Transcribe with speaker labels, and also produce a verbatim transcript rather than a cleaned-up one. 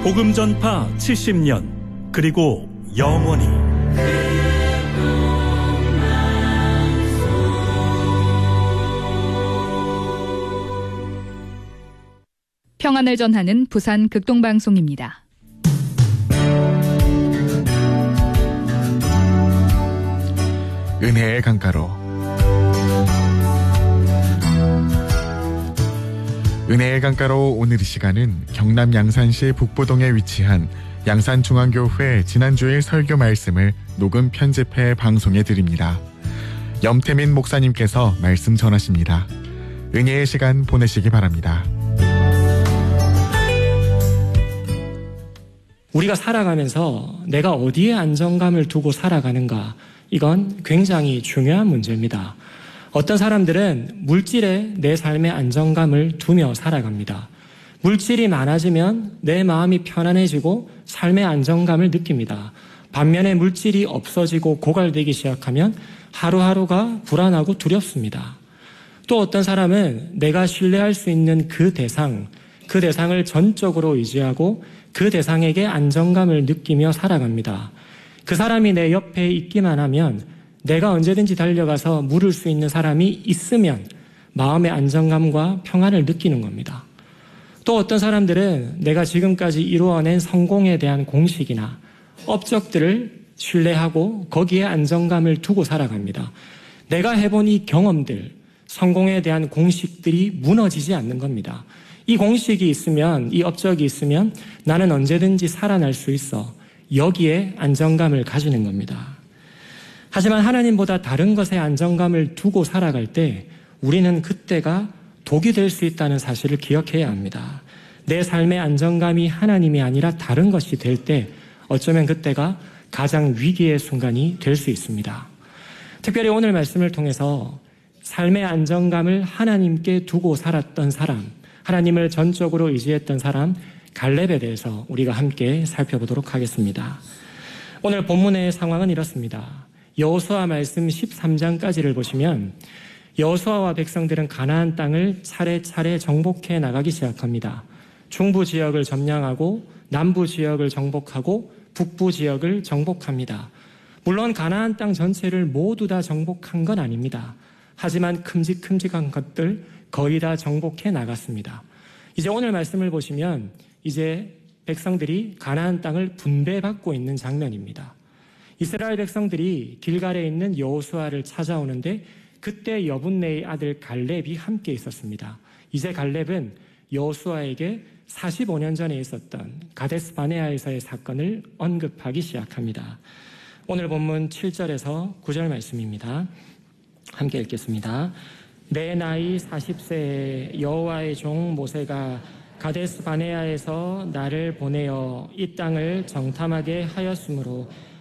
Speaker 1: 복음 전파 칠십 년 그리고 영원히
Speaker 2: 평안을 전하는 부산 극동방송입니다.
Speaker 3: 은혜의 강가로 은혜의 강가로 오늘 이 시간은 경남 양산시 북부동에 위치한 양산중앙교회 지난주일 설교 말씀을 녹음 편집해 방송해 드립니다. 염태민 목사님께서 말씀 전하십니다. 은혜의 시간 보내시기 바랍니다.
Speaker 4: 우리가 살아가면서 내가 어디에 안정감을 두고 살아가는가, 이건 굉장히 중요한 문제입니다. 어떤 사람들은 물질에 내 삶의 안정감을 두며 살아갑니다. 물질이 많아지면 내 마음이 편안해지고 삶의 안정감을 느낍니다. 반면에 물질이 없어지고 고갈되기 시작하면 하루하루가 불안하고 두렵습니다. 또 어떤 사람은 내가 신뢰할 수 있는 그 대상, 그 대상을 전적으로 의지하고 그 대상에게 안정감을 느끼며 살아갑니다. 그 사람이 내 옆에 있기만 하면, 내가 언제든지 달려가서 물을 수 있는 사람이 있으면 마음의 안정감과 평안을 느끼는 겁니다. 또 어떤 사람들은 내가 지금까지 이루어낸 성공에 대한 공식이나 업적들을 신뢰하고 거기에 안정감을 두고 살아갑니다. 내가 해본 이 경험들, 성공에 대한 공식들이 무너지지 않는 겁니다. 이 공식이 있으면, 이 업적이 있으면 나는 언제든지 살아날 수 있어. 여기에 안정감을 가지는 겁니다. 하지만 하나님보다 다른 것에 안정감을 두고 살아갈 때 우리는 그때가 독이 될 수 있다는 사실을 기억해야 합니다. 내 삶의 안정감이 하나님이 아니라 다른 것이 될 때 어쩌면 그때가 가장 위기의 순간이 될 수 있습니다. 특별히 오늘 말씀을 통해서 삶의 안정감을 하나님께 두고 살았던 사람, 하나님을 전적으로 의지했던 사람 갈렙에 대해서 우리가 함께 살펴보도록 하겠습니다. 오늘 본문의 상황은 이렇습니다. 여호수아 말씀 십삼 장까지를 보시면 여호수아와 백성들은 가나안 땅을 차례차례 정복해 나가기 시작합니다. 중부 지역을 점령하고 남부 지역을 정복하고 북부 지역을 정복합니다. 물론 가나안 땅 전체를 모두 다 정복한 건 아닙니다. 하지만 큼직큼직한 것들 거의 다 정복해 나갔습니다. 이제 오늘 말씀을 보시면 이제 백성들이 가나안 땅을 분배받고 있는 장면입니다. 이스라엘 백성들이 길갈에 있는 여호수아를 찾아오는데 그때 여분네의 아들 갈렙이 함께 있었습니다. 이제 갈렙은 여호수아에게 사십오 년 전에 있었던 가데스 바네아에서의 사건을 언급하기 시작합니다. 오늘 본문 칠 절에서 구 절 말씀입니다. 함께 읽겠습니다. 내 나이 사십 세에 여호와의 종 모세가 가데스 바네아에서 나를 보내어 이 땅을 정탐하게 하였으므로